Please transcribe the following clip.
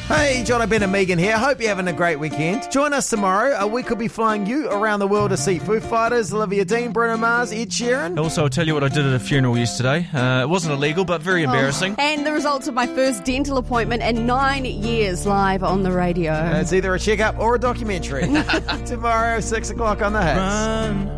Hey, John, Ben and Megan here. Hope you're having a great weekend. Join us tomorrow. We could be flying you around the world to see Foo Fighters, Olivia Dean, Bruno Mars, Ed Sheeran. Also, I'll tell you what I did at a funeral yesterday. It wasn't illegal, but very embarrassing. And the results of my first dental appointment in 9 years live on the radio. It's either a checkup or a documentary. Tomorrow, 6 o'clock on The Hits. Run.